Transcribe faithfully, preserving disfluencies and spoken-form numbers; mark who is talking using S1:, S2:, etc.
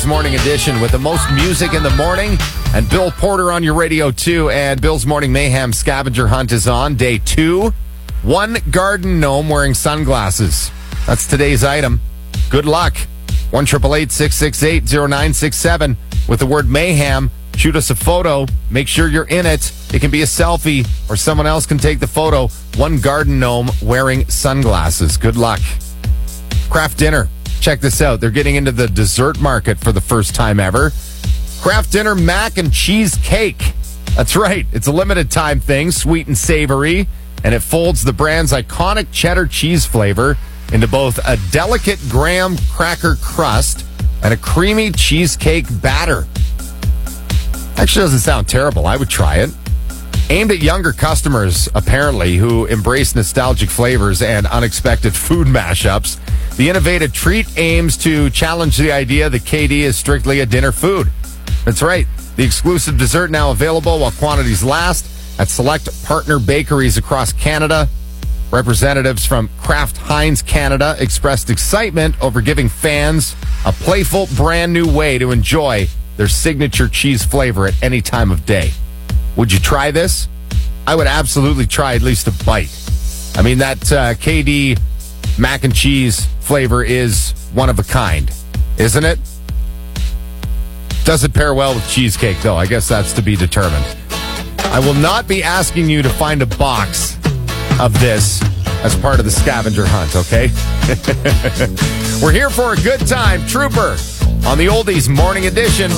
S1: Morning Edition with the most music in the morning. And Bill Porter on your radio, too. And Bill's Morning Mayhem scavenger hunt is on. Day two. One garden gnome wearing sunglasses. That's today's item. Good luck. one eight eight eight, six six eight, zero nine six seven with the word mayhem. Shoot us a photo. Make sure you're in it. It can be a selfie or someone else can take the photo. One garden gnome wearing sunglasses. Good luck. Kraft Dinner. Check this out. They're getting into the dessert market for the first time ever. Kraft Dinner mac and cheese cake. That's right. It's a limited time thing, sweet and savory, and it folds the brand's iconic cheddar cheese flavor into both a delicate graham cracker crust and a creamy cheesecake batter. Actually doesn't sound terrible. I would try it. Aimed at younger customers, apparently, who embrace nostalgic flavors and unexpected food mashups, the innovative treat aims to challenge the idea that K D is strictly a dinner food. That's right. The exclusive dessert now available while quantities last at select partner bakeries across Canada. Representatives from Kraft Heinz Canada expressed excitement over giving fans a playful, brand new way to enjoy their signature cheese flavor at any time of day. Would you try this? I would absolutely try at least a bite. I mean, that uh, K D mac and cheese flavor is one of a kind, isn't it? Doesn't pair well with cheesecake, though. I guess that's to be determined. I will not be asking you to find a box of this as part of the scavenger hunt, okay? We're here for a good time. Trooper on the Oldies Morning Edition.